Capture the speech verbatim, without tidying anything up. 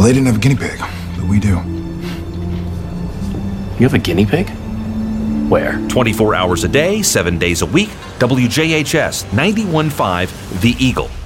Well, they didn't have a guinea pig, but we do. You have a guinea pig? Where? twenty-four hours a day, seven days a week, W J H S ninety-one point five The Eagle.